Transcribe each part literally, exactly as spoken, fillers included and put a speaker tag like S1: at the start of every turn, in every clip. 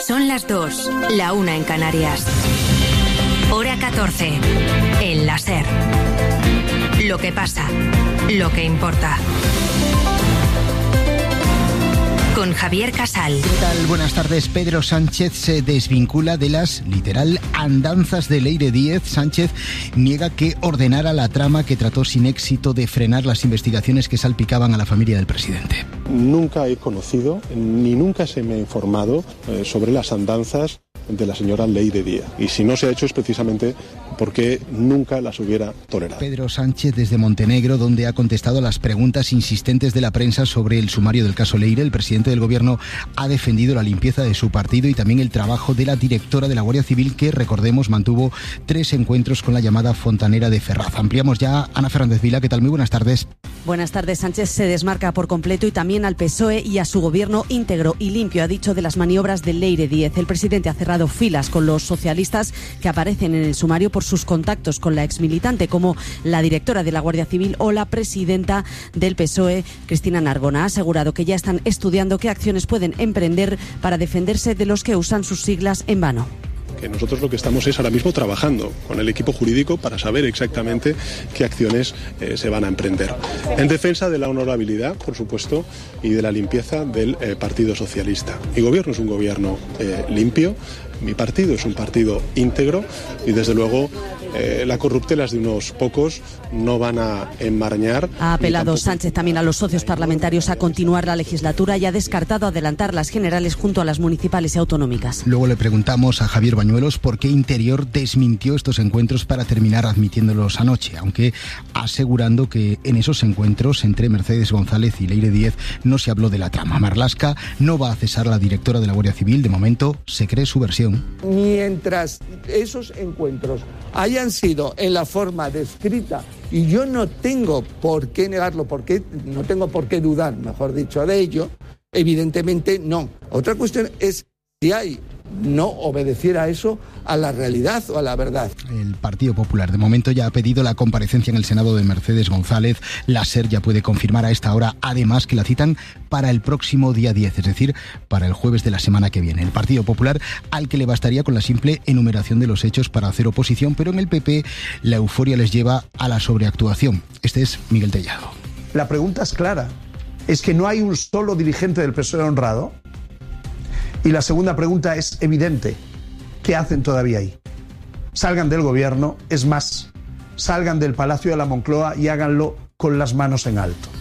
S1: Son las dos, la una en Canarias. Hora catorce. El láser. Lo que pasa, lo que importa. Con Javier Casal.
S2: ¿Qué tal? Buenas tardes. Pedro Sánchez se desvincula de las, literal, andanzas de Leire Díez. Sánchez niega que ordenara la trama que trató sin éxito de frenar las investigaciones que salpicaban a la familia del presidente.
S3: Nunca he conocido, ni nunca se me ha informado eh, sobre las andanzas de la señora Leire Díez. Y si no se ha hecho es precisamente porque nunca las hubiera tolerado.
S2: Pedro Sánchez desde Montenegro, donde ha contestado a las preguntas insistentes de la prensa sobre el sumario del caso Leire. El presidente del gobierno ha defendido la limpieza de su partido y también el trabajo de la directora de la Guardia Civil, que, recordemos, mantuvo tres encuentros con la llamada Fontanera de Ferraz. Ampliamos ya. Ana Fernández Vila, ¿qué tal? Muy buenas tardes.
S4: Buenas tardes. Sánchez se desmarca por completo y también al P S O E y a su gobierno íntegro y limpio, ha dicho de las maniobras de Leire Díez. El presidente ha cerrado filas con los socialistas que aparecen en el sumario por sus contactos con la exmilitante, como la directora de la Guardia Civil o la presidenta del P S O E, Cristina Narbona. Ha asegurado que ya están estudiando qué acciones pueden emprender para defenderse de los que usan sus siglas en vano.
S3: Que nosotros lo que estamos es ahora mismo trabajando con el equipo jurídico para saber exactamente qué acciones eh, se van a emprender. En defensa de la honorabilidad, por supuesto, y de la limpieza del eh, Partido Socialista. Mi gobierno es un gobierno eh, limpio, mi partido es un partido íntegro y desde luego eh, las corruptelas de unos pocos no van a enmarañar.
S4: Ha apelado Sánchez también a los socios parlamentarios a continuar la legislatura y ha descartado adelantar las generales junto a las municipales y autonómicas.
S2: Luego le preguntamos a Javier Bañuelos por qué Interior desmintió estos encuentros para terminar admitiéndolos anoche, aunque asegurando que en esos encuentros entre Mercedes González y Leire Díez no se habló de la trama. Marlaska no va a cesar a la directora de la Guardia Civil. De momento se cree su versión.
S5: Mientras esos encuentros hayan sido en la forma descrita, y yo no tengo por qué negarlo, porque no tengo por qué dudar, mejor dicho, de ello, evidentemente no. Otra cuestión es si hay no obedeciera eso a la realidad o a la verdad.
S2: El Partido Popular de momento ya ha pedido la comparecencia en el Senado de Mercedes González. La SER ya puede confirmar a esta hora, además, que la citan para el próximo día diez, es decir, para el jueves de la semana que viene. El Partido Popular, al que le bastaría con la simple enumeración de los hechos para hacer oposición, pero en el P P la euforia les lleva a la sobreactuación. Este es Miguel Tellado.
S6: La pregunta es clara. ¿Es que no hay un solo dirigente del P S O E honrado? Y la segunda pregunta es evidente. ¿Qué hacen todavía ahí? Salgan del gobierno, es más, salgan del Palacio de la Moncloa y háganlo con las manos en alto.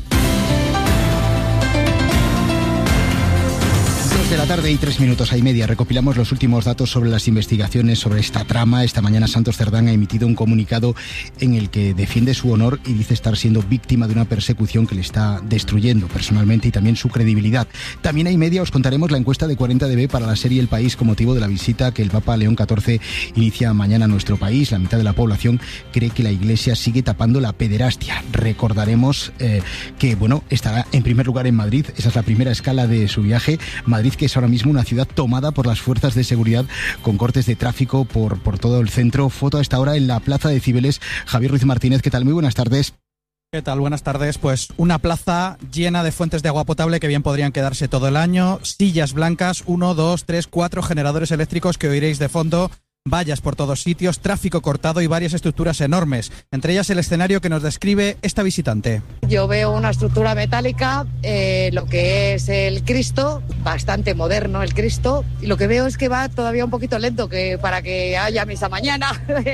S2: De la tarde y tres minutos y media recopilamos los últimos datos sobre las investigaciones sobre esta trama. Esta mañana Santos Cerdán ha emitido un comunicado en el que defiende su honor y dice estar siendo víctima de una persecución que le está destruyendo personalmente y también su credibilidad. También a y media os contaremos la encuesta de cuarenta D B para la serie El País con motivo de la visita que el Papa León catorce inicia mañana a nuestro país. La mitad de la población cree que la Iglesia sigue tapando la pederastia. Recordaremos eh, que bueno estará en primer lugar en Madrid. Esa es la primera escala de su viaje. Madrid, que es ahora mismo una ciudad tomada por las fuerzas de seguridad con cortes de tráfico por, por todo el centro. Foto a esta hora en la Plaza de Cibeles. Javier Ruiz Martínez, ¿qué tal? Muy buenas tardes.
S7: ¿Qué tal? Buenas tardes. Pues una plaza llena de fuentes de agua potable que bien podrían quedarse todo el año, sillas blancas, uno, dos, tres, cuatro generadores eléctricos que oiréis de fondo, vallas por todos sitios, tráfico cortado y varias estructuras enormes, entre ellas el escenario que nos describe esta visitante.
S8: Yo veo una estructura metálica, eh, lo que es el Cristo, bastante moderno el Cristo, y lo que veo es que va todavía un poquito lento, que para que haya misa mañana.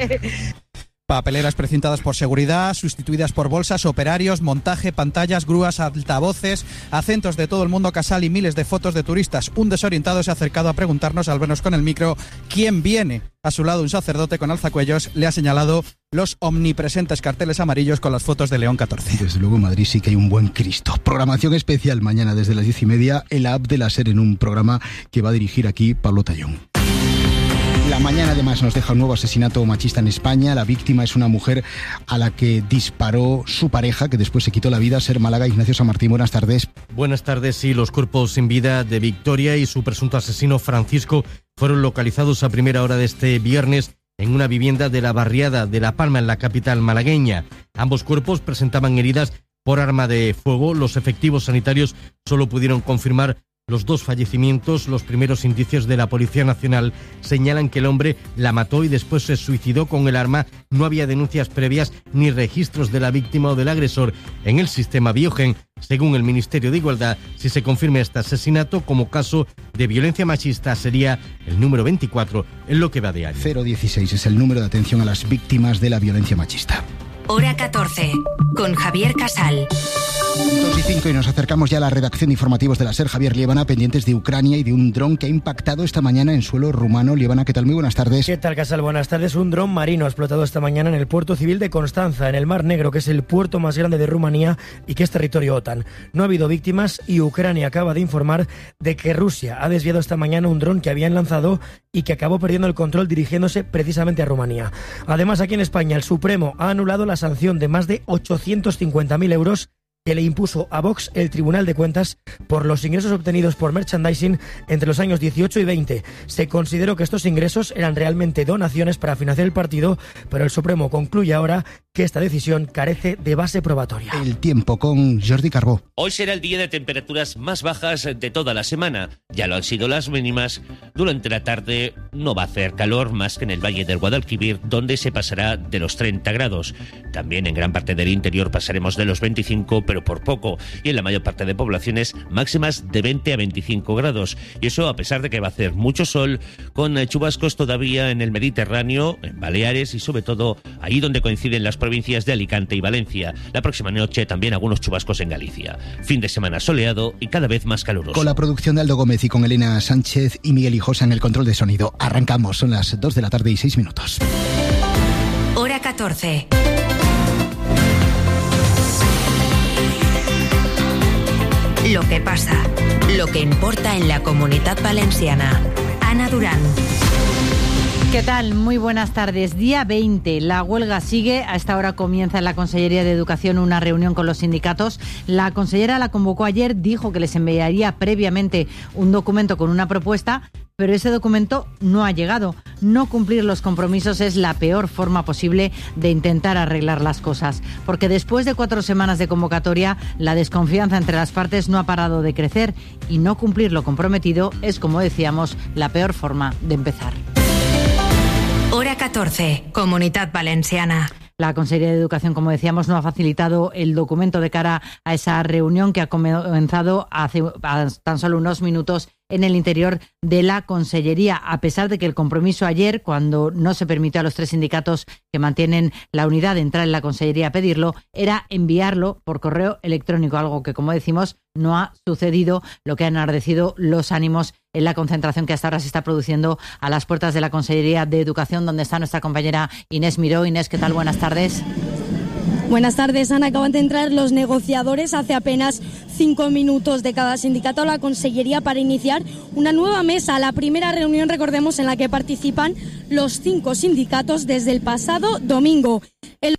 S7: Papeleras precintadas por seguridad, sustituidas por bolsas, operarios, montaje, pantallas, grúas, altavoces, acentos de todo el mundo casal y miles de fotos de turistas. Un desorientado se ha acercado a preguntarnos, al vernos con el micro, quién viene. A su lado un sacerdote con alzacuellos le ha señalado los omnipresentes carteles amarillos con las fotos de León catorce.
S2: Desde luego en Madrid sí que hay un buen Cristo. Programación especial mañana desde las diez y media, el app de la SER en un programa que va a dirigir aquí Pablo Tallón. La mañana además nos deja un nuevo asesinato machista en España. La víctima es una mujer a la que disparó su pareja, que después se quitó la vida. Ser Málaga, Ignacio San Martín, buenas tardes.
S9: Buenas tardes. Sí, los cuerpos sin vida de Victoria y su presunto asesino Francisco fueron localizados a primera hora de este viernes en una vivienda de la barriada de La Palma, en la capital malagueña. Ambos cuerpos presentaban heridas por arma de fuego. Los efectivos sanitarios solo pudieron confirmar los dos fallecimientos. Los primeros indicios de la Policía Nacional señalan que el hombre la mató y después se suicidó con el arma. No había denuncias previas ni registros de la víctima o del agresor en el sistema Biogen. Según el Ministerio de Igualdad, si se confirma este asesinato como caso de violencia machista, sería el número veinticuatro en lo que va de año.
S2: cero dieciséis es el número de atención a las víctimas de la violencia machista.
S1: Hora catorce, con Javier Casal.
S2: dos y cinco y nos acercamos ya a la redacción de informativos de la SER. Javier Liébana, pendientes de Ucrania y de un dron que ha impactado esta mañana en suelo rumano. Liébana, ¿qué tal? Muy buenas tardes.
S10: ¿Qué tal, Casal? Buenas tardes. Un dron marino ha explotado esta mañana en el puerto civil de Constanza, en el Mar Negro, que es el puerto más grande de Rumanía y que es territorio OTAN. No ha habido víctimas y Ucrania acaba de informar de que Rusia ha desviado esta mañana un dron que habían lanzado y que acabó perdiendo el control dirigiéndose precisamente a Rumanía. Además, aquí en España, el Supremo ha anulado la sanción de más de ochocientos cincuenta mil euros que le impuso a Vox el Tribunal de Cuentas por los ingresos obtenidos por merchandising entre los años dieciocho y veinte. Se consideró que estos ingresos eran realmente donaciones para financiar el partido, pero el Supremo concluye ahora que esta decisión carece de base probatoria.
S2: El tiempo con Jordi Carbó.
S11: Hoy será el día de temperaturas más bajas de toda la semana. Ya lo han sido las mínimas. Durante la tarde no va a hacer calor más que en el Valle del Guadalquivir, donde se pasará de los treinta grados. También en gran parte del interior pasaremos de los veinticinco, pero por poco, y en la mayor parte de poblaciones máximas de veinte a veinticinco grados, y eso a pesar de que va a hacer mucho sol, con chubascos todavía en el Mediterráneo, en Baleares y sobre todo ahí donde coinciden las provincias de Alicante y Valencia. La próxima noche también algunos chubascos en Galicia. Fin de semana soleado y cada vez más caluroso.
S2: Con la producción de Aldo Gómez y con Elena Sánchez y Miguel Hijosa en el control de sonido. Arrancamos, son las dos de la tarde y seis minutos.
S1: Hora catorce. Lo que pasa, lo que importa en la Comunitat Valenciana. Ana Durán.
S12: ¿Qué tal? Muy buenas tardes. Día veinte. La huelga sigue. A esta hora comienza en la Consellería de Educación una reunión con los sindicatos. La consellera la convocó ayer, dijo que les enviaría previamente un documento con una propuesta, pero ese documento no ha llegado. No cumplir los compromisos es la peor forma posible de intentar arreglar las cosas, porque después de cuatro semanas de convocatoria, la desconfianza entre las partes no ha parado de crecer y no cumplir lo comprometido es, como decíamos, la peor forma de empezar.
S1: Hora catorce, Comunitat Valenciana.
S12: La Consellería de Educación, como decíamos, no ha facilitado el documento de cara a esa reunión que ha comenzado hace tan solo unos minutos en el interior de la Consellería, a pesar de que el compromiso ayer, cuando no se permitió a los tres sindicatos que mantienen la unidad de entrar en la Consellería a pedirlo, era enviarlo por correo electrónico, algo que, como decimos, no ha sucedido, lo que ha enardecido los ánimos en la concentración que hasta ahora se está produciendo a las puertas de la Consellería de Educación, donde está nuestra compañera Inés Miró. Inés, ¿qué tal? Buenas tardes.
S13: Buenas tardes, Ana. Acaban de entrar los negociadores hace apenas cinco minutos de cada sindicato a la Consellería para iniciar una nueva mesa. La primera reunión, recordemos, en la que participan los cinco sindicatos desde el pasado domingo. El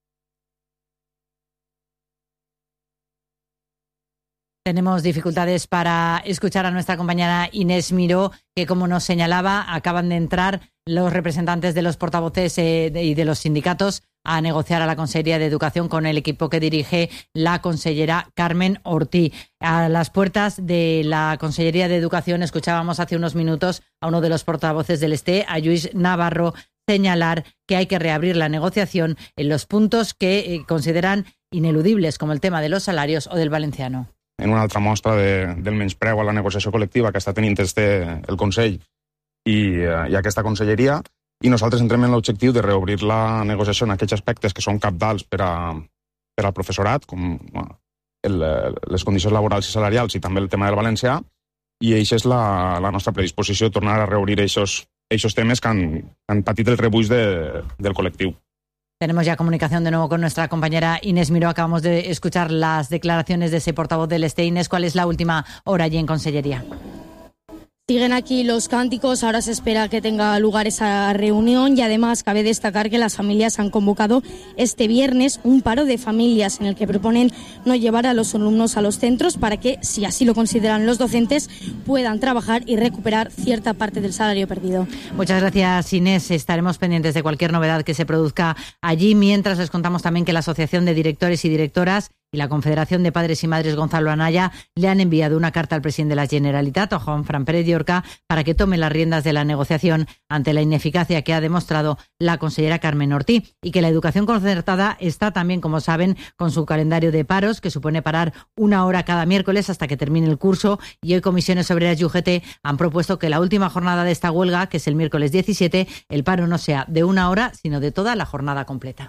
S12: Tenemos dificultades para escuchar a nuestra compañera Inés Miró, que, como nos señalaba, acaban de entrar los representantes de los portavoces eh, de, y de los sindicatos a negociar a la Consellería de Educación con el equipo que dirige la consellera Carmen Ortí. A las puertas de la Consellería de Educación escuchábamos hace unos minutos a uno de los portavoces del Este, a Lluís Navarro, señalar que hay que reabrir la negociación en los puntos que eh, consideran ineludibles, como el tema de los salarios o del valenciano.
S14: En una altra mostra de, del menyspreu a la negociació col·lectiva que està tenint este, el Consell i, i aquesta Conselleria, i nosaltres entrem en l'objectiu de reobrir la negociació en aquests aspectes que són cabdals per, a, per al professorat, com el, les condicions laborals i salarials i també el tema del valencià, i això és la, la nostra predisposició, tornar a reobrir aquests temes que han, han patit el rebuig de, del col·lectiu.
S12: Tenemos ya comunicación de nuevo con nuestra compañera Inés Miró. Acabamos de escuchar las declaraciones de ese portavoz del Este. Inés, ¿cuál es la última hora allí en Consellería?
S13: Siguen aquí los cánticos, ahora se espera que tenga lugar esa reunión y además cabe destacar que las familias han convocado este viernes un paro de familias en el que proponen no llevar a los alumnos a los centros para que, si así lo consideran los docentes, puedan trabajar y recuperar cierta parte del salario perdido.
S12: Muchas gracias, Inés. Estaremos pendientes de cualquier novedad que se produzca allí, mientras les contamos también que la Asociación de Directores y Directoras y la Confederación de Padres y Madres Gonzalo Anaya le han enviado una carta al presidente de la Generalitat, a Juan Fran Pérez Llorca, para que tome las riendas de la negociación ante la ineficacia que ha demostrado la consellera Carmen Ortí, y que la educación concertada está también, como saben, con su calendario de paros, que supone parar una hora cada miércoles hasta que termine el curso, y hoy Comisiones Obreras y U G T han propuesto que la última jornada de esta huelga, que es el miércoles diecisiete, el paro no sea de una hora, sino de toda la jornada completa.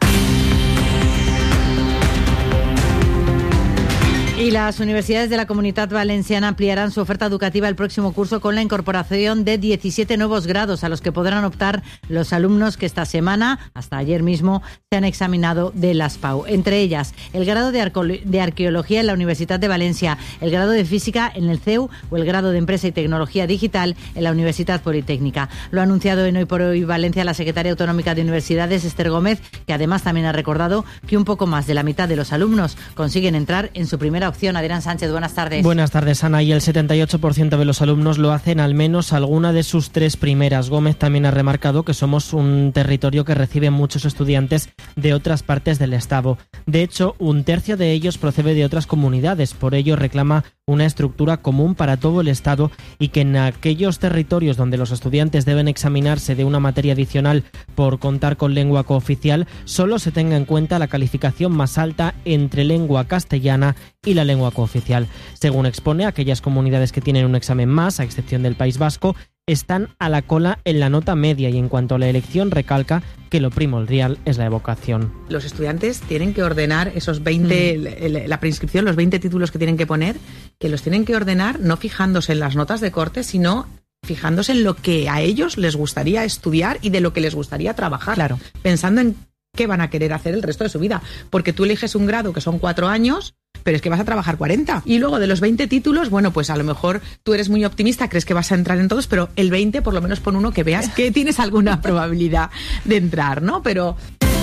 S12: Y las universidades de la Comunitat Valenciana ampliarán su oferta educativa el próximo curso con la incorporación de diecisiete nuevos grados a los que podrán optar los alumnos que esta semana, hasta ayer mismo, se han examinado de las P A U. Entre ellas, el grado de, Arco- de Arqueología en la Universidad de Valencia, el grado de Física en el C E U o el grado de Empresa y Tecnología Digital en la Universidad Politécnica. Lo ha anunciado en Hoy por Hoy Valencia la secretaria autonómica de Universidades, Esther Gómez, que además también ha recordado que un poco más de la mitad de los alumnos consiguen entrar en su primera opción. Adrián Sánchez, buenas tardes.
S15: Buenas tardes, Ana. Y el setenta y ocho por ciento de los alumnos lo hacen al menos alguna de sus tres primeras. Gómez también ha remarcado que somos un territorio que recibe muchos estudiantes de otras partes del Estado. De hecho, un tercio de ellos procede de otras comunidades. Por ello, reclama una estructura común para todo el Estado y que en aquellos territorios donde los estudiantes deben examinarse de una materia adicional por contar con lengua cooficial, solo se tenga en cuenta la calificación más alta entre lengua castellana y la lengua cooficial. Según expone, aquellas comunidades que tienen un examen más, a excepción del País Vasco, están a la cola en la nota media, y en cuanto a la elección recalca que lo primordial es la evocación.
S16: Los estudiantes tienen que ordenar esos veinte, mm. la preinscripción, los veinte títulos que tienen que poner, que los tienen que ordenar no fijándose en las notas de corte, sino fijándose en lo que a ellos les gustaría estudiar y de lo que les gustaría trabajar.
S12: Claro.
S16: Pensando en qué van a querer hacer el resto de su vida. Porque tú eliges un grado que son cuatro años, pero es que vas a trabajar cuarenta. Y luego de los veinte títulos, bueno, pues a lo mejor tú eres muy optimista, crees que vas a entrar en todos, pero el veinte por lo menos pon uno que veas que tienes alguna probabilidad de entrar, ¿no? Pero...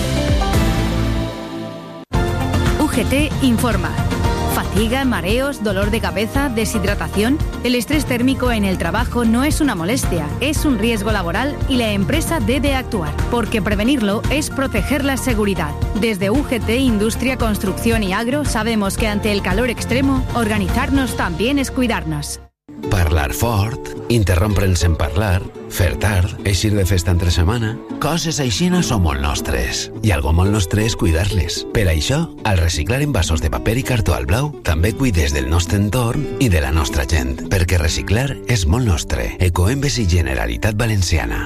S17: U G T informa. Fatiga, mareos, dolor de cabeza, deshidratación. El estrés térmico en el trabajo no es una molestia, es un riesgo laboral y la empresa debe actuar, porque prevenirlo es proteger la seguridad. Desde U G T, Industria, Construcción y Agro, sabemos que ante el calor extremo, organitzar-nos también es cuidarnos.
S18: Parlar fort, interrompre'ns en parlar, fer tard, eixir de festa entre setmana... Coses aixina són molt nostres. I algo molt nostre és cuidar-les. Per això, al reciclar envasos de paper i cartó al blau, també cuides del nostre entorn i de la nostra gent. Perquè reciclar és molt nostre. Ecoembes i Generalitat Valenciana.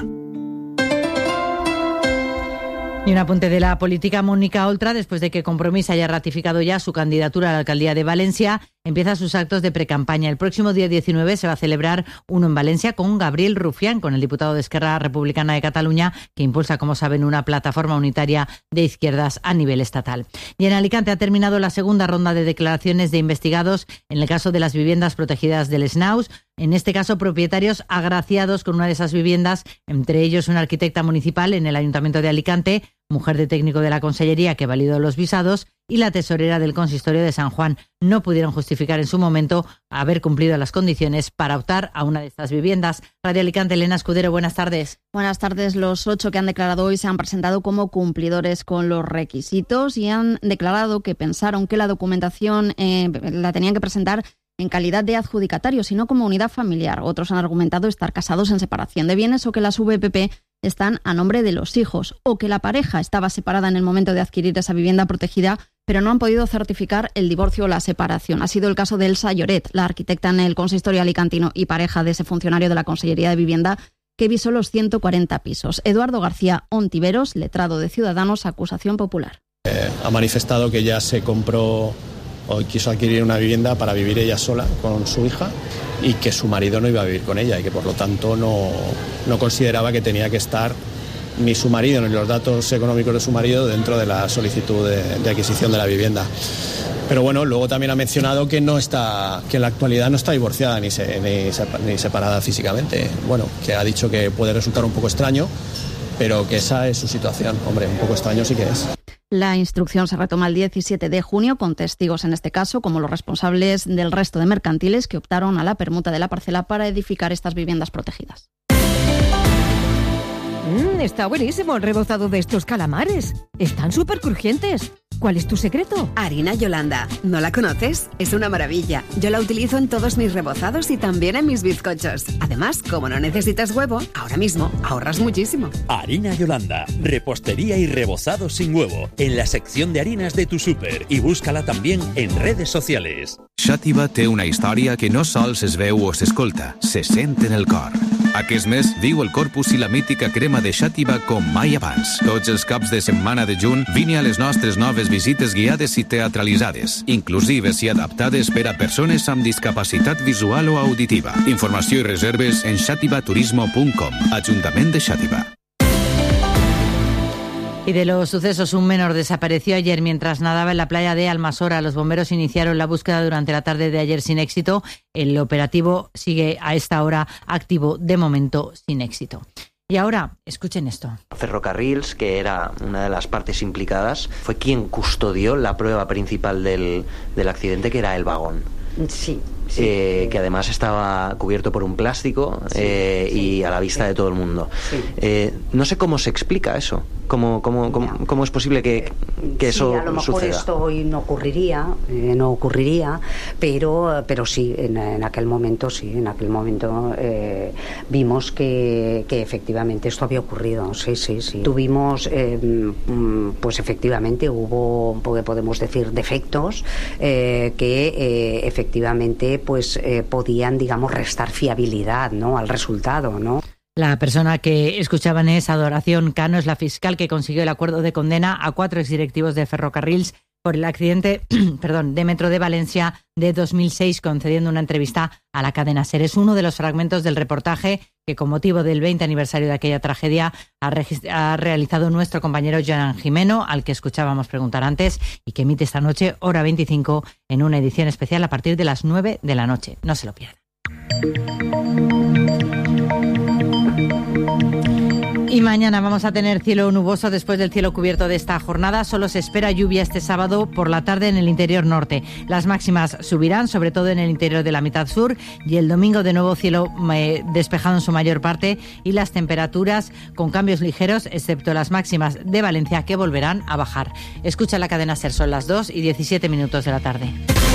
S12: Y un apunte de la política. Mónica Oltra, después de que Compromís haya ratificado ya su candidatura a la alcaldía de Valencia, empieza sus actos de precampaña. El próximo día diecinueve se va a celebrar uno en Valencia con Gabriel Rufián, con el diputado de Esquerra Republicana de Cataluña, que impulsa, como saben, una plataforma unitaria de izquierdas a nivel estatal. Y en Alicante ha terminado la segunda ronda de declaraciones de investigados en el caso de las viviendas protegidas del Snaus. En este caso, propietarios agraciados con una de esas viviendas, entre ellos una arquitecta municipal en el Ayuntamiento de Alicante, mujer de técnico de la Consellería que validó los visados, y la tesorera del Consistorio de San Juan, no pudieron justificar en su momento haber cumplido las condiciones para optar a una de estas viviendas. Radio Alicante, Elena Escudero, buenas tardes.
S19: Buenas tardes. Los ocho que han declarado hoy se han presentado como cumplidores con los requisitos y han declarado que pensaron que la documentación eh, la tenían que presentar en calidad de adjudicatarios y no como unidad familiar. Otros han argumentado estar casados en separación de bienes o que las V P P están a nombre de los hijos o que la pareja estaba separada en el momento de adquirir esa vivienda protegida, pero no han podido certificar el divorcio o la separación. Ha sido el caso de Elsa Lloret, la arquitecta en el consistorio alicantino y pareja de ese funcionario de la Consellería de Vivienda que visó los ciento cuarenta pisos. Eduardo García Ontiveros, letrado de Ciudadanos, acusación popular.
S20: Eh, ha manifestado que ya se compró o quiso adquirir una vivienda para vivir ella sola con su hija y que su marido no iba a vivir con ella y que por lo tanto no, no consideraba que tenía que estar ni su marido ni los datos económicos de su marido dentro de la solicitud de, de adquisición de la vivienda. Pero bueno, luego también ha mencionado que no está, que en la actualidad no está divorciada ni, se, ni, ni separada físicamente. Bueno, que ha dicho que puede resultar un poco extraño, pero que esa es su situación. Hombre, un poco extraño sí que es.
S19: La instrucción se retoma el diecisiete de junio con testigos en este caso como los responsables del resto de mercantiles que optaron a la permuta de la parcela para edificar estas viviendas protegidas.
S21: Mm, está buenísimo el rebozado de estos calamares. Están súper crujientes.
S17: ¿Cuál es tu secreto?
S21: Harina Yolanda. ¿No la conoces? Es una maravilla. Yo la utilizo en todos mis rebozados y también en mis bizcochos. Además, como no necesitas huevo, ahora mismo ahorras muchísimo.
S22: Harina Yolanda. Repostería y rebozado sin huevo. En la sección de harinas de tu súper. Y búscala también en redes sociales.
S23: Xàtiva té una història que no sols es veu o s'escolta, se sent en el cor. Aquest mes viu el Corpus i la mítica crema de Xàtiva com mai abans. Tots els caps de setmana de juny vine a les nostres noves visites guiades i teatralitzades, inclusives i adaptades per a persones amb discapacitat visual o auditiva. Informació i reserves en xàtivaturismo punt com. Ajuntament de Xàtiva.
S12: Y de los sucesos, un menor desapareció ayer mientras nadaba en la playa de Almasora. Los bomberos iniciaron la búsqueda durante la tarde de ayer sin éxito. El operativo sigue a esta hora activo, de momento sin éxito. Y ahora, escuchen esto.
S24: Ferrocarrils, que era una de las partes implicadas, fue quien custodió la prueba principal del, del accidente, que era el vagón.
S25: Sí. Sí.
S24: Eh, que además estaba cubierto por un plástico sí, eh, sí, y a la vista sí. de todo el mundo. Sí. Eh, no sé cómo se explica eso. ¿Cómo, cómo, cómo, cómo es posible que, que
S25: sí,
S24: eso
S25: a lo mejor
S24: suceda?
S25: Esto hoy no ocurriría, eh, no ocurriría, pero, pero sí, en, en aquel momento sí, en aquel momento eh, vimos que, que efectivamente esto había ocurrido. Sí, sí, sí. Tuvimos, eh, pues efectivamente hubo, podemos decir, defectos eh, que eh, efectivamente pues eh, podían, digamos, restar fiabilidad, ¿no?, al resultado, ¿no?
S12: La persona que escuchaban es Adoración Cano, es la fiscal que consiguió el acuerdo de condena a cuatro exdirectivos de Ferrocarrils por el accidente perdón, de Metro de Valencia de dos mil seis, concediendo una entrevista a la cadena SER. Es uno de los fragmentos del reportaje que, con motivo del veinte aniversario de aquella tragedia, ha, ha realizado nuestro compañero Joan Jimeno, al que escuchábamos preguntar antes, y que emite esta noche, hora veinticinco, en una edición especial a partir de las nueve de la noche. No se lo pierdan. Y mañana vamos a tener cielo nuboso después del cielo cubierto de esta jornada. Solo se espera lluvia este sábado por la tarde en el interior norte. Las máximas subirán, sobre todo en el interior de la mitad sur, y el domingo de nuevo cielo eh, despejado en su mayor parte, y las temperaturas con cambios ligeros, excepto las máximas de Valencia, que volverán a bajar. Escucha la cadena SER, son las dos y diecisiete minutos de la tarde.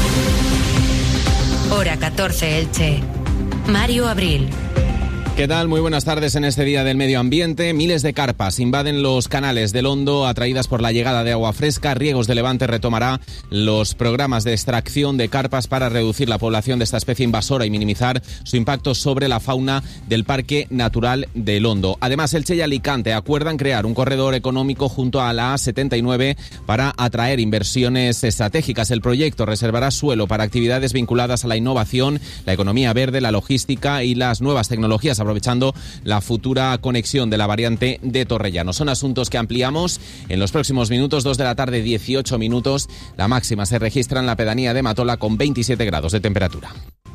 S1: Hora catorce, Elche. Mario Abril.
S26: ¿Qué tal? Muy buenas tardes en este Día del Medio Ambiente. Miles de carpas invaden los canales del Hondo atraídas por la llegada de agua fresca. Riegos de Levante retomará los programas de extracción de carpas para reducir la población de esta especie invasora y minimizar su impacto sobre la fauna del Parque Natural del Hondo. Además, Elche y Alicante acuerdan crear un corredor económico junto a la A setenta y nueve para atraer inversiones estratégicas. El proyecto reservará suelo para actividades vinculadas a la innovación, la economía verde, la logística y las nuevas tecnologías, aprovechando la futura conexión de la variante de Torrellano. Son asuntos que ampliamos en los próximos minutos. Dos de la tarde, dieciocho minutos. La máxima se registra en la pedanía de Matola con veintisiete grados de temperatura.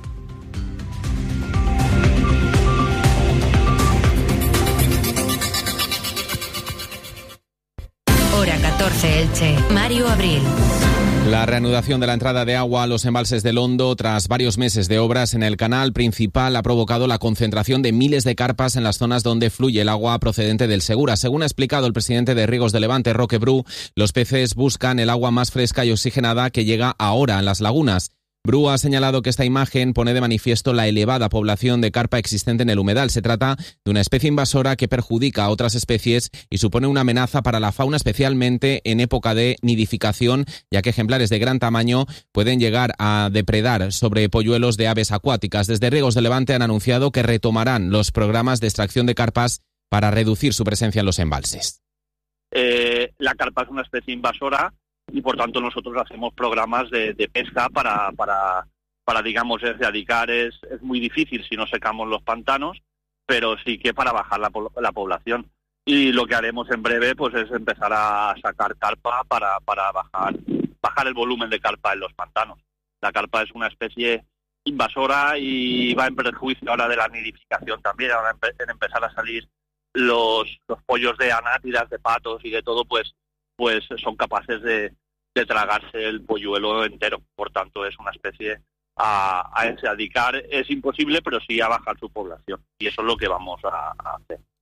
S1: Hora catorce, Elche. Mario Abril.
S26: La reanudación de la entrada de agua a los embalses del Hondo tras varios meses de obras en el canal principal ha provocado la concentración de miles de carpas en las zonas donde fluye el agua procedente del Segura. Según ha explicado el presidente de Riegos de Levante, Roque Bru, los peces buscan el agua más fresca y oxigenada que llega ahora en las lagunas. Bru ha señalado que esta imagen pone de manifiesto la elevada población de carpa existente en el humedal. Se trata de una especie invasora que perjudica a otras especies y supone una amenaza para la fauna, especialmente en época de nidificación, ya que ejemplares de gran tamaño pueden llegar a depredar sobre polluelos de aves acuáticas. Desde Riegos de Levante han anunciado que retomarán los programas de extracción de carpas para reducir su presencia en los embalses.
S27: Eh, la carpa es una especie invasora y por tanto nosotros hacemos programas de, de pesca para, para, para digamos, erradicar. Es, es muy difícil si no secamos los pantanos, pero sí que para bajar la, la población. Y lo que haremos en breve pues es empezar a sacar carpa para, para bajar, bajar el volumen de carpa en los pantanos. La carpa es una especie invasora y va en perjuicio ahora de la nidificación también. Ahora en, en empezar a salir los, los pollos de anátidas, de patos y de todo, pues pues son capaces de, de tragarse el polluelo entero. Por tanto, es una especie a, a erradicar. Es imposible, pero sí a bajar su población. Y eso es lo que vamos a, a hacer.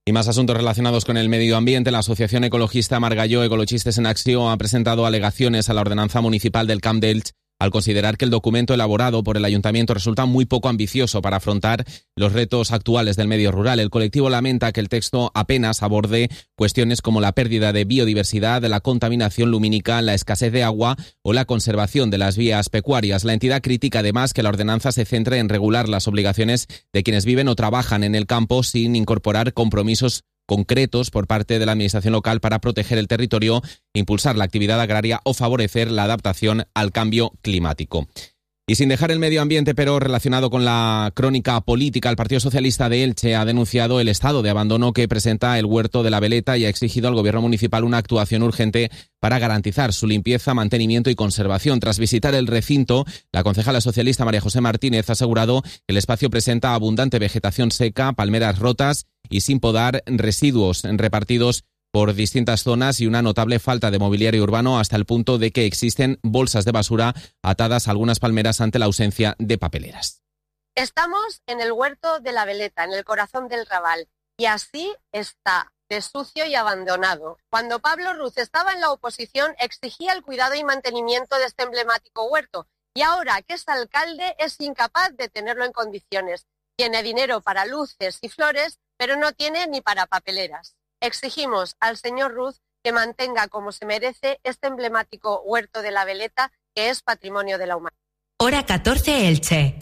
S26: Y más asuntos relacionados con el medio ambiente. La Asociación Ecologista Margalló Ecologistes en Acció ha presentado alegaciones a la ordenanza municipal del Camp d'Elx al considerar que el documento elaborado por el ayuntamiento resulta muy poco ambicioso para afrontar los retos actuales del medio rural. El colectivo lamenta que el texto apenas aborde cuestiones como la pérdida de biodiversidad, la contaminación lumínica, la escasez de agua o la conservación de las vías pecuarias. La entidad critica además que la ordenanza se centre en regular las obligaciones de quienes viven o trabajan en el campo sin incorporar compromisos concretos por parte de la administración local para proteger el territorio, impulsar la actividad agraria o favorecer la adaptación al cambio climático. Y sin dejar el medio ambiente, pero relacionado con la crónica política, el Partido Socialista de Elche ha denunciado el estado de abandono que presenta el huerto de la Veleta y ha exigido al gobierno municipal una actuación urgente para garantizar su limpieza, mantenimiento y conservación. Tras visitar el recinto, la concejala socialista María José Martínez ha asegurado que el espacio presenta abundante vegetación seca, palmeras rotas y sin podar, residuos repartidos por distintas zonas y una notable falta de mobiliario urbano, hasta el punto de que existen bolsas de basura atadas a algunas palmeras ante la ausencia de papeleras.
S3: Estamos en el huerto de la Veleta, en el corazón del Raval, y así está, de sucio y abandonado. Cuando Pablo Ruz estaba en la oposición, exigía el cuidado y mantenimiento de este emblemático huerto, y ahora que es alcalde es incapaz de tenerlo en condiciones. Tiene dinero para luces y flores, pero no tiene ni para papeleras. Exigimos al señor Ruz que mantenga como se merece este emblemático huerto de la Veleta, que es patrimonio de la humanidad.
S1: Hora catorce, Elche.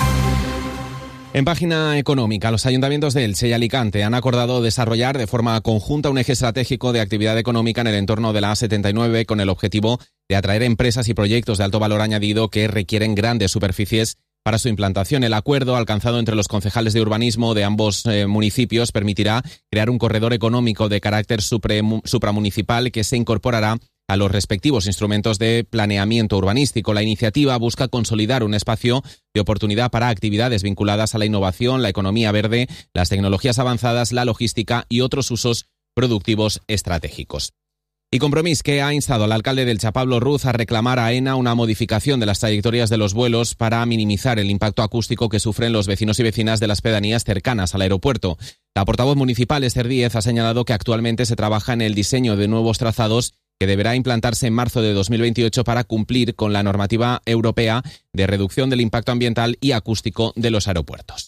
S26: En página económica, los ayuntamientos de Elche y Alicante han acordado desarrollar de forma conjunta un eje estratégico de actividad económica en el entorno de la A setenta y nueve con el objetivo de atraer empresas y proyectos de alto valor añadido que requieren grandes superficies para su implantación. El acuerdo alcanzado entre los concejales de urbanismo de ambos eh, municipios permitirá crear un corredor económico de carácter supremu- supramunicipal que se incorporará a los respectivos instrumentos de planeamiento urbanístico. La iniciativa busca consolidar un espacio de oportunidad para actividades vinculadas a la innovación, la economía verde, las tecnologías avanzadas, la logística y otros usos productivos estratégicos. Y Compromís, que ha instado al alcalde del Elche, Pablo Ruz, a reclamar a AENA una modificación de las trayectorias de los vuelos para minimizar el impacto acústico que sufren los vecinos y vecinas de las pedanías cercanas al aeropuerto. La portavoz municipal, Esther Díez, ha señalado que actualmente se trabaja en el diseño de nuevos trazados que deberá implantarse en marzo de dos mil veintiocho para cumplir con la normativa europea de reducción del impacto ambiental y acústico de los aeropuertos.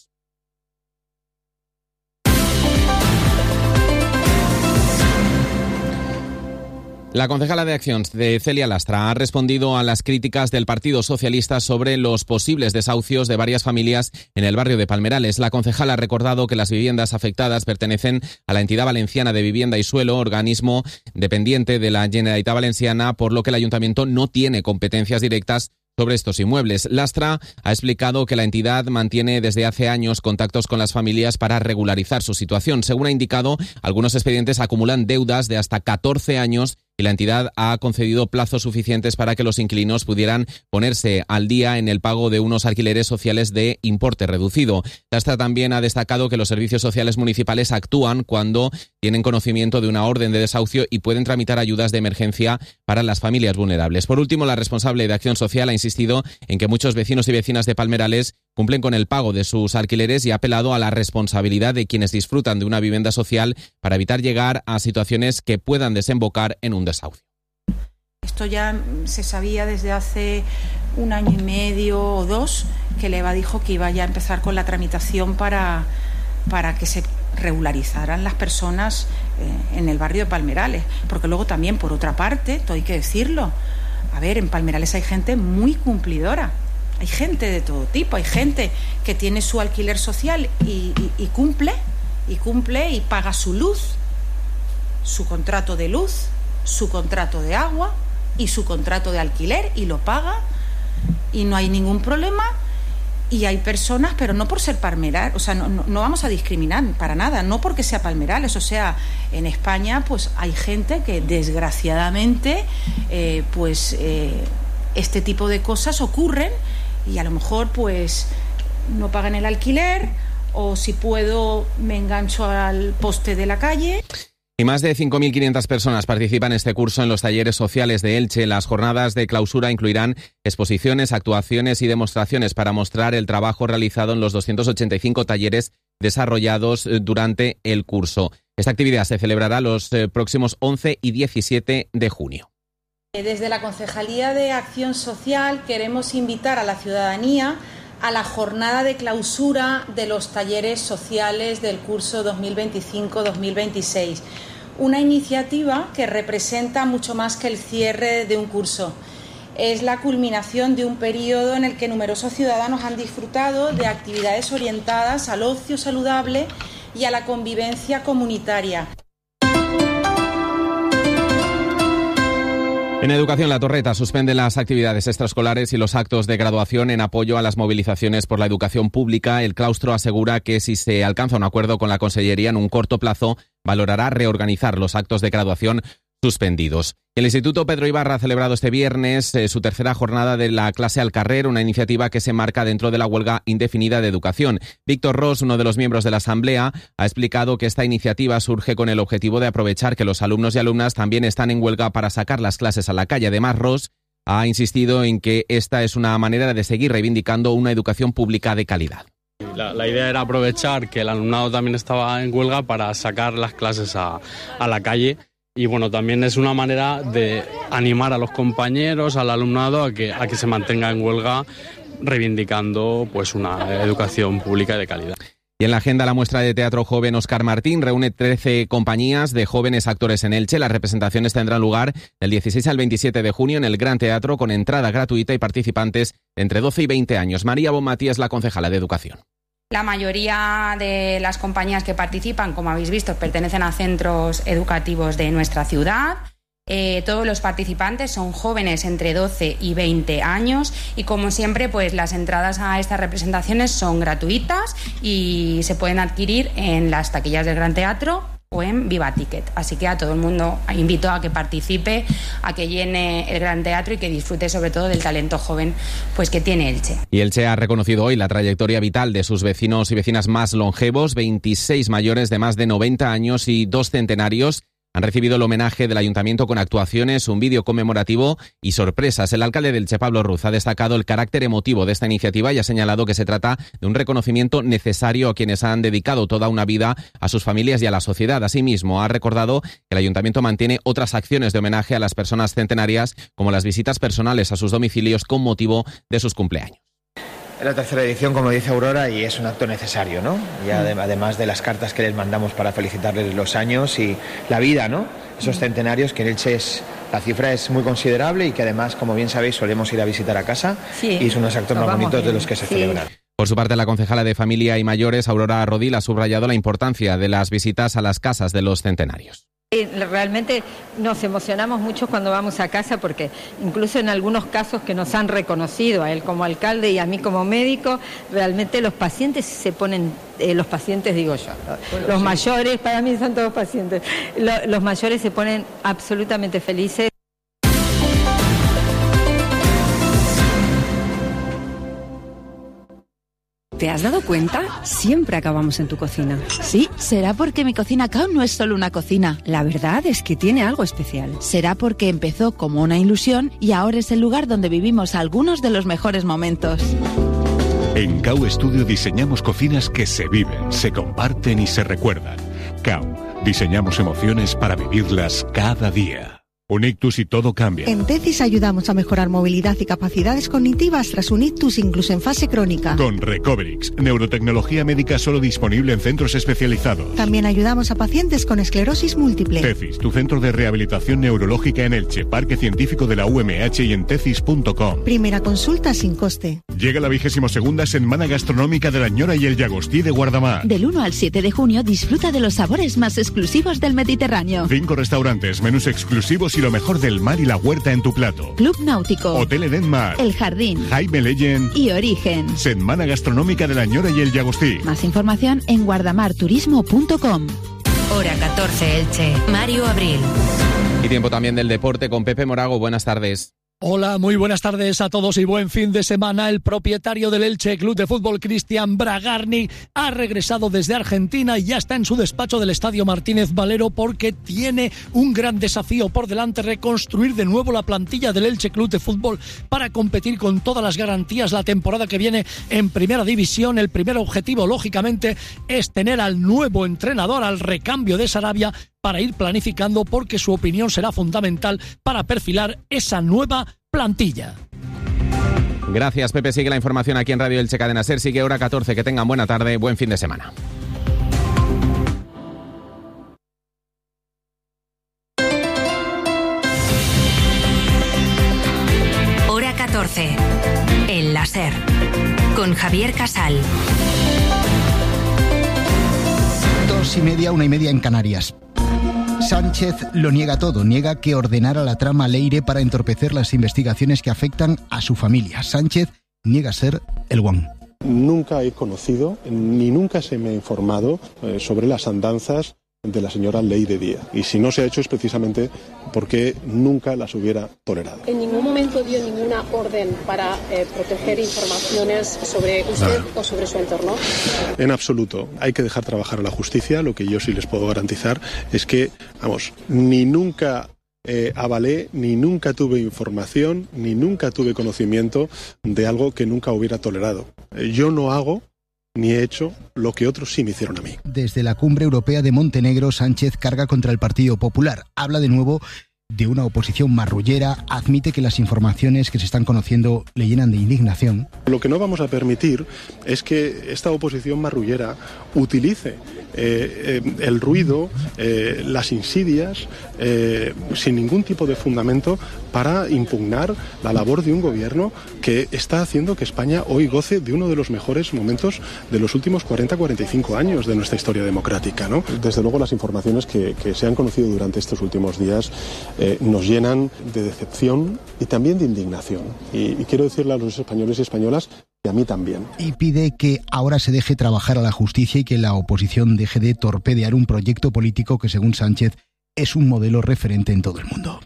S26: La concejala de Accions de Celia Lastra ha respondido a las críticas del Partido Socialista sobre los posibles desahucios de varias familias en el barrio de Palmerales. La concejala ha recordado que las viviendas afectadas pertenecen a la entidad valenciana de vivienda y suelo, organismo dependiente de la Generalitat Valenciana, por lo que el ayuntamiento no tiene competencias directas sobre estos inmuebles. Lastra ha explicado que la entidad mantiene desde hace años contactos con las familias para regularizar su situación. Según ha indicado, algunos expedientes acumulan deudas de hasta catorce años y la entidad ha concedido plazos suficientes para que los inquilinos pudieran ponerse al día en el pago de unos alquileres sociales de importe reducido. Lastra también ha destacado que los servicios sociales municipales actúan cuando tienen conocimiento de una orden de desahucio y pueden tramitar ayudas de emergencia para las familias vulnerables. Por último, la responsable de Acción Social ha insistido en que muchos vecinos y vecinas de Palmerales cumplen con el pago de sus alquileres y ha apelado a la responsabilidad de quienes disfrutan de una vivienda social para evitar llegar a situaciones que puedan desembocar en un desahucio.
S4: Esto ya se sabía desde hace un año y medio o dos, que el E V A dijo que iba ya a empezar con la tramitación para, para que se regularizaran las personas eh, en el barrio de Palmerales. Porque luego también, por otra parte, todo hay que decirlo, a ver, en Palmerales hay gente muy cumplidora. Hay gente de todo tipo, hay gente que tiene su alquiler social y, y, y cumple, y cumple y paga su luz, su contrato de luz, su contrato de agua y su contrato de alquiler y lo paga y no hay ningún problema. Y hay personas, pero no por ser Palmerales, o sea, no, no, no vamos a discriminar para nada, no porque sea Palmerales, o sea, en España pues hay gente que desgraciadamente eh, pues eh, este tipo de cosas ocurren y a lo mejor pues no pagan el alquiler o si puedo me engancho al poste de la calle.
S26: Y más de cinco mil quinientas personas participan este curso en los talleres sociales de Elche. Las jornadas de clausura incluirán exposiciones, actuaciones y demostraciones para mostrar el trabajo realizado en los doscientos ochenta y cinco talleres desarrollados durante el curso. Esta actividad se celebrará los eh, próximos once y diecisiete de junio.
S4: Desde la Concejalía de Acción Social queremos invitar a la ciudadanía a la jornada de clausura de los talleres sociales del curso dos mil veinticinco dos mil veintiséis. Una iniciativa que representa mucho más que el cierre de un curso. Es la culminación de un periodo en el que numerosos ciudadanos han disfrutado de actividades orientadas al ocio saludable y a la convivencia comunitaria.
S26: En educación, La Torreta suspende las actividades extraescolares y los actos de graduación en apoyo a las movilizaciones por la educación pública. El claustro asegura que si se alcanza un acuerdo con la Consellería en un corto plazo, valorará reorganizar los actos de graduación suspendidos. El Instituto Pedro Ibarra ha celebrado este viernes eh, su tercera jornada de la clase al carrer, una iniciativa que se marca dentro de la huelga indefinida de educación. Víctor Ros, uno de los miembros de la Asamblea, ha explicado que esta iniciativa surge con el objetivo de aprovechar que los alumnos y alumnas también están en huelga para sacar las clases a la calle. Además, Ros ha insistido en que esta es una manera de seguir reivindicando una educación pública de calidad.
S5: La, la idea era aprovechar que el alumnado también estaba en huelga para sacar las clases a, a la calle. Y bueno, también es una manera de animar a los compañeros, al alumnado, a que, a que se mantenga en huelga, reivindicando pues una educación pública de calidad.
S26: Y en la agenda, la muestra de teatro joven Óscar Martín reúne trece compañías de jóvenes actores en Elche. Las representaciones tendrán lugar del dieciséis al veintisiete de junio en el Gran Teatro, con entrada gratuita y participantes de entre doce y veinte años. María Bonmatí es la concejala de Educación.
S6: La mayoría de las compañías que participan, como habéis visto, pertenecen a centros educativos de nuestra ciudad. Eh, todos los participantes son jóvenes entre doce y veinte años y, como siempre, pues las entradas a estas representaciones son gratuitas y se pueden adquirir en las taquillas del Gran Teatro o en Viva Ticket. Así que a todo el mundo invito a que participe, a que llene el Gran Teatro y que disfrute sobre todo del talento joven pues que tiene Elche.
S26: Y Elche ha reconocido hoy la trayectoria vital de sus vecinos y vecinas más longevos. veintiséis mayores de más de noventa años y dos centenarios han recibido el homenaje del Ayuntamiento con actuaciones, un vídeo conmemorativo y sorpresas. El alcalde de Elche, Pablo Ruz, ha destacado el carácter emotivo de esta iniciativa y ha señalado que se trata de un reconocimiento necesario a quienes han dedicado toda una vida a sus familias y a la sociedad. Asimismo, ha recordado que el Ayuntamiento mantiene otras acciones de homenaje a las personas centenarias, como las visitas personales a sus domicilios con motivo de sus cumpleaños.
S7: Es la tercera edición, como dice Aurora, y es un acto necesario, ¿no? Y además de las cartas que les mandamos para felicitarles los años y la vida, ¿no? Esos centenarios que en Elche es, la cifra es muy considerable y que además, como bien sabéis, solemos ir a visitar a casa, sí, y son unos actos más bonitos bien de los que se sí. celebran.
S26: Por su parte, la concejala de Familia y Mayores, Aurora Rodil, ha subrayado la importancia de las visitas a las casas de los centenarios.
S8: Realmente nos emocionamos mucho cuando vamos a casa porque incluso en algunos casos que nos han reconocido, a él como alcalde y a mí como médico, realmente los pacientes se ponen, eh, los pacientes digo yo, bueno, los sí. mayores, para mí son todos pacientes, los, los mayores se ponen absolutamente felices.
S9: ¿Te has dado cuenta? Siempre acabamos en tu cocina.
S10: Sí, será porque mi Cocina Cao no es solo una cocina.
S9: La verdad es que tiene algo especial.
S10: Será porque empezó como una ilusión y ahora es el lugar donde vivimos algunos de los mejores momentos.
S11: En Cao Studio diseñamos cocinas que se viven, se comparten y se recuerdan. Cao, diseñamos emociones para vivirlas cada día. Un ictus y todo cambia.
S28: En Tecis ayudamos a mejorar movilidad y capacidades cognitivas tras un ictus incluso en fase crónica.
S11: Con Recoverix, neurotecnología médica solo disponible en centros especializados.
S28: También ayudamos a pacientes con esclerosis múltiple.
S11: Tecis, tu centro de rehabilitación neurológica en Elche, Parque Científico de la U M H y en tecis punto com.
S28: Primera consulta sin coste.
S11: Llega la vigésima segunda Semana Gastronómica de la Ñora y el Llagostí de Guardamar.
S10: Del uno al siete de junio disfruta de los sabores más exclusivos del Mediterráneo.
S11: Cinco restaurantes, menús exclusivos y lo mejor del mar y la huerta en tu plato.
S10: Club Náutico,
S11: Hotel Eden Mar,
S10: El Jardín,
S11: Jaime Legend
S10: y Origen.
S11: Semana Gastronómica de la Ñora y el Llagostí.
S10: Más información en guardamarturismo punto com.
S1: Hora catorce Elche. Mario Abril.
S26: Y tiempo también del deporte con Pepe Morago. Buenas tardes.
S2: Hola, muy buenas tardes a todos y buen fin de semana. El propietario del Elche Club de Fútbol, Cristian Bragarni, ha regresado desde Argentina y ya está en su despacho del Estadio Martínez Valero porque tiene un gran desafío por delante: reconstruir de nuevo la plantilla del Elche Club de Fútbol para competir con todas las garantías la temporada que viene en Primera División. El primer objetivo, lógicamente, es tener al nuevo entrenador, al recambio de Sarabia, para ir planificando, porque su opinión será fundamental para perfilar esa nueva plantilla.
S26: Gracias, Pepe. Sigue la información aquí en Radio Elche Cadena SER. Sigue hora catorce. Que tengan buena tarde, buen fin de semana.
S1: Hora catorce. En la SER. Con Javier Casal.
S13: Dos y media, una y media en Canarias. Sánchez lo niega todo, niega que ordenara la trama Leire para entorpecer las investigaciones que afectan a su familia. Sánchez niega ser el guan.
S14: Nunca he conocido, ni nunca se me ha informado eh, sobre las andanzas de la señora Leire Díaz. Y si no se ha hecho es precisamente porque nunca las hubiera tolerado.
S15: ¿En ningún momento dio ninguna orden para eh, proteger informaciones sobre usted no. o sobre su entorno?
S14: En absoluto. Hay que dejar trabajar a la justicia. Lo que yo sí les puedo garantizar es que, vamos, ni nunca eh, avalé, ni nunca tuve información, ni nunca tuve conocimiento de algo que nunca hubiera tolerado. Eh, yo no hago ni he hecho lo que otros sí me hicieron a mí.
S13: Desde la Cumbre Europea de Montenegro, Sánchez carga contra el Partido Popular. Habla de nuevo de una oposición marrullera, admite que las informaciones que se están conociendo le llenan de indignación.
S14: Lo que no vamos a permitir es que esta oposición marrullera utilice eh, eh, el ruido, eh, las insidias, eh, sin ningún tipo de fundamento, para impugnar la labor de un gobierno que está haciendo que España hoy goce de uno de los mejores momentos de los últimos cuarenta a cuarenta y cinco años de nuestra historia democrática, ¿no? Desde luego las informaciones que, que se han conocido durante estos últimos días eh, nos llenan de decepción y también de indignación. Y, y quiero decirle a los españoles y españolas que a mí también.
S13: Y pide que ahora se deje trabajar a la justicia y que la oposición deje de torpedear un proyecto político que, según Sánchez, es un modelo referente en todo el mundo.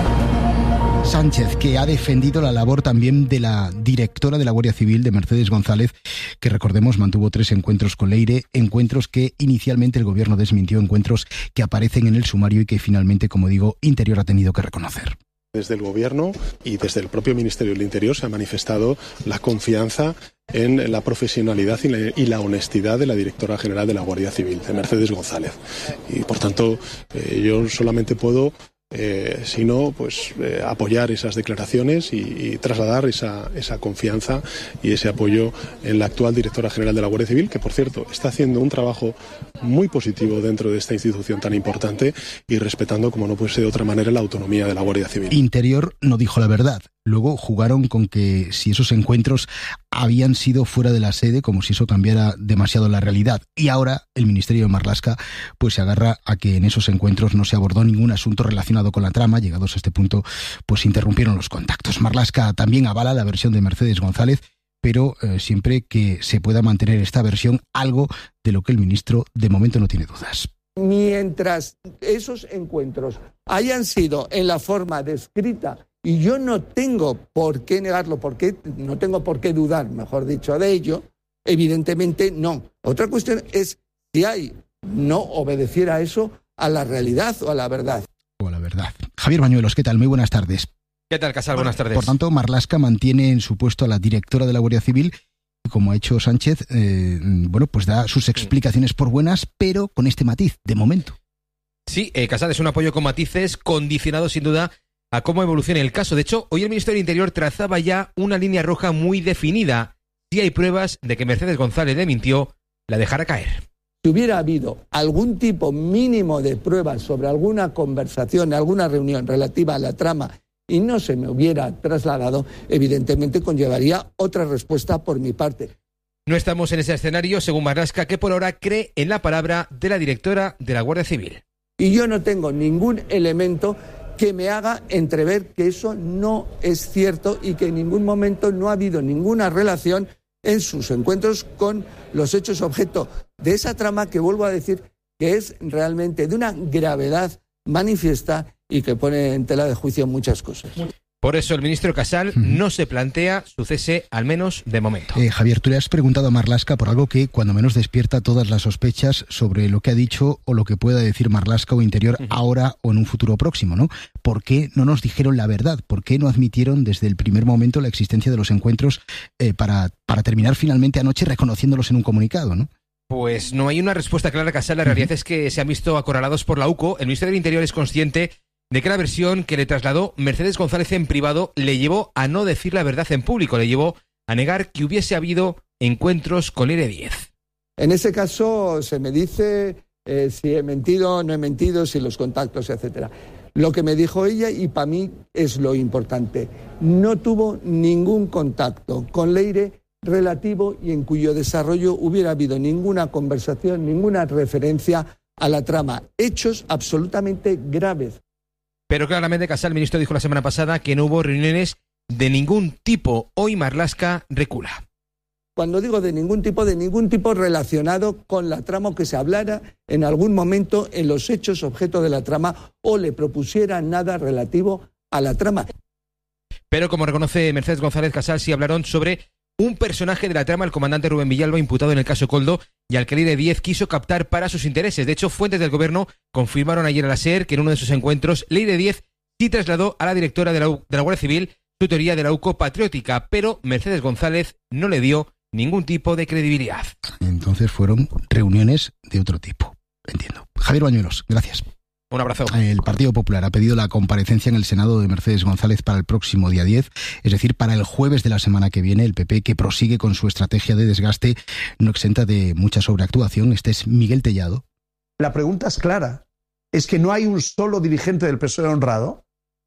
S13: Sánchez, que ha defendido la labor también de la directora de la Guardia Civil, de Mercedes González, que, recordemos, mantuvo tres encuentros con Leire, encuentros que inicialmente el gobierno desmintió, encuentros que aparecen en el sumario y que finalmente, como digo, Interior ha tenido que reconocer.
S14: Desde el Gobierno y desde el propio Ministerio del Interior se ha manifestado la confianza en la profesionalidad y la, y la honestidad de la directora general de la Guardia Civil, de Mercedes González. Y, por tanto, eh, yo solamente puedo Eh, sino pues eh, apoyar esas declaraciones y, y trasladar esa, esa confianza y ese apoyo en la actual directora general de la Guardia Civil, que, por cierto, está haciendo un trabajo muy positivo dentro de esta institución tan importante y respetando, como no puede ser de otra manera, la autonomía de la Guardia Civil.
S13: Interior no dijo la verdad. Luego jugaron con que si esos encuentros habían sido fuera de la sede, como si eso cambiara demasiado la realidad. Y ahora el Ministerio de Marlaska pues se agarra a que en esos encuentros no se abordó ningún asunto relacionado con la trama. Llegados a este punto, pues interrumpieron los contactos. Marlaska también avala la versión de Mercedes González, pero eh, siempre que se pueda mantener esta versión, algo de lo que el ministro de momento no tiene dudas.
S16: Mientras esos encuentros hayan sido en la forma descrita, y yo no tengo por qué negarlo, porque no tengo por qué dudar, mejor dicho, de ello, evidentemente no. Otra cuestión es si hay no obedeciera eso a la realidad o a la verdad.
S13: O a la verdad. Javier Bañuelos, ¿qué tal? Muy buenas tardes.
S18: ¿Qué tal, Casal? Buenas tardes.
S13: Por tanto, Marlaska mantiene en su puesto a la directora de la Guardia Civil, y como ha hecho Sánchez, eh, bueno, pues da sus explicaciones por buenas, pero con este matiz, de momento.
S18: Sí, eh, Casal, es un apoyo con matices, condicionado sin duda a cómo evolucione el caso. De hecho, hoy el Ministerio del Interior trazaba ya una línea roja muy definida. Si hay pruebas de que Mercedes González le mintió, la dejara caer.
S16: Si hubiera habido algún tipo mínimo de pruebas sobre alguna conversación, alguna reunión relativa a la trama y no se me hubiera trasladado, evidentemente conllevaría otra respuesta por mi parte.
S18: No estamos en ese escenario, según Marlaska, que por ahora cree en la palabra de la directora de la Guardia Civil.
S16: Y yo no tengo ningún elemento que me haga entrever que eso no es cierto y que en ningún momento no ha habido ninguna relación en sus encuentros con los hechos objeto de esa trama, que vuelvo a decir que es realmente de una gravedad manifiesta y que pone en tela de juicio muchas cosas.
S18: Por eso el ministro Casal mm. no se plantea su cese, al menos de momento.
S13: Eh, Javier, tú le has preguntado a Marlaska por algo que cuando menos despierta todas las sospechas sobre lo que ha dicho o lo que pueda decir Marlaska o Interior uh-huh. ahora o en un futuro próximo, ¿no? ¿Por qué no nos dijeron la verdad? ¿Por qué no admitieron desde el primer momento la existencia de los encuentros eh, para, para terminar finalmente anoche reconociéndolos en un comunicado, ¿no?
S18: Pues no hay una respuesta clara, Casal. La realidad uh-huh. es que se han visto acorralados por la U C O. El Ministerio del Interior es consciente de que la versión que le trasladó Mercedes González en privado le llevó a no decir la verdad en público, le llevó a negar que hubiese habido encuentros con Leire Díez.
S16: En ese caso se me dice eh, si he mentido, no he mentido, si los contactos, etcétera. Lo que me dijo ella, y para mí es lo importante, no tuvo ningún contacto con Leire relativo y en cuyo desarrollo hubiera habido ninguna conversación, ninguna referencia a la trama. Hechos absolutamente graves.
S18: Pero claramente Casal, el ministro, dijo la semana pasada que no hubo reuniones de ningún tipo. Hoy Marlaska recula.
S16: Cuando digo de ningún tipo, de ningún tipo relacionado con la trama, o que se hablara en algún momento en los hechos objeto de la trama o le propusiera nada relativo a la trama.
S18: Pero como reconoce Mercedes González, Casal, sí hablaron sobre un personaje de la trama, el comandante Rubén Villalba, imputado en el caso Coldo, y al que Leire Díez quiso captar para sus intereses. De hecho, fuentes del gobierno confirmaron ayer a la SER que en uno de sus encuentros Leire Díez sí trasladó a la directora de la, U- de la Guardia Civil su teoría de la U C O patriótica, pero Mercedes González no le dio ningún tipo de credibilidad.
S13: Entonces fueron reuniones de otro tipo. Entiendo. Javier Bañuelos, gracias.
S18: Un abrazo.
S13: El Partido Popular ha pedido la comparecencia en el Senado de Mercedes González para el próximo día diez, es decir, para el jueves de la semana que viene. El P P, que prosigue con su estrategia de desgaste, no exenta de mucha sobreactuación. Este es Miguel Tellado.
S17: La pregunta es clara. ¿Es que no hay un solo dirigente del P S O E honrado?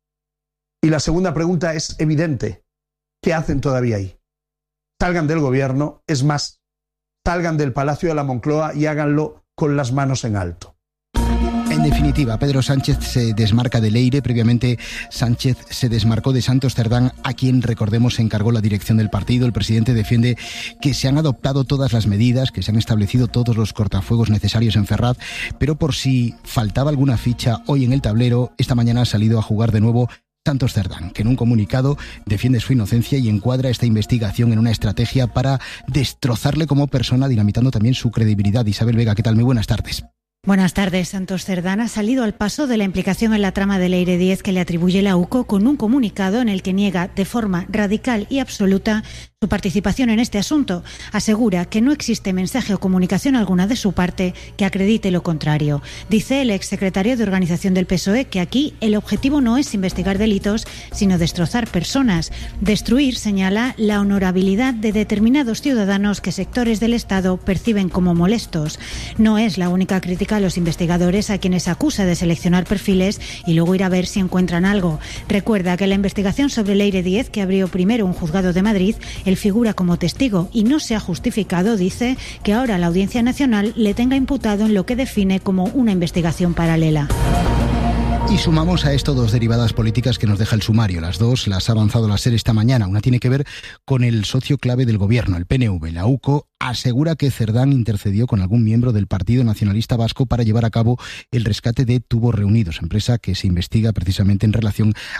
S17: Y la segunda pregunta es evidente. ¿Qué hacen todavía ahí? Salgan del gobierno, es más, salgan del Palacio de la Moncloa y háganlo con las manos en alto.
S13: En definitiva, Pedro Sánchez se desmarca de Leire. Previamente, Sánchez se desmarcó de Santos Cerdán, a quien, recordemos, encargó la dirección del partido. El presidente defiende que se han adoptado todas las medidas, que se han establecido todos los cortafuegos necesarios en Ferraz, pero por si faltaba alguna ficha hoy en el tablero, esta mañana ha salido a jugar de nuevo Santos Cerdán, que en un comunicado defiende su inocencia y encuadra esta investigación en una estrategia para destrozarle como persona, dinamitando también su credibilidad. Isabel Vega, ¿qué tal? Muy buenas tardes.
S19: Buenas tardes. Santos Cerdán ha salido al paso de la implicación en la trama de Leire Díez que le atribuye la U C O con un comunicado en el que niega de forma radical y absoluta su participación en este asunto. Asegura que no existe mensaje o comunicación alguna de su parte que acredite lo contrario. Dice el exsecretario de Organización del P S O E que aquí el objetivo no es investigar delitos, sino destrozar personas. Destruir, señala, la honorabilidad de determinados ciudadanos que sectores del Estado perciben como molestos. No es la única crítica a los investigadores, a quienes acusa de seleccionar perfiles y luego ir a ver si encuentran algo. Recuerda que la investigación sobre Leire Díez, que abrió primero un juzgado de Madrid, él figura como testigo y no se ha justificado, dice, que ahora la Audiencia Nacional le tenga imputado en lo que define como una investigación paralela.
S13: Y sumamos a esto dos derivadas políticas que nos deja el sumario. Las dos las ha avanzado la SER esta mañana. Una tiene que ver con el socio clave del gobierno, el P N V. La U C O asegura que Cerdán intercedió con algún miembro del Partido Nacionalista Vasco para llevar a cabo el rescate de Tubos Reunidos, empresa que se investiga precisamente en relación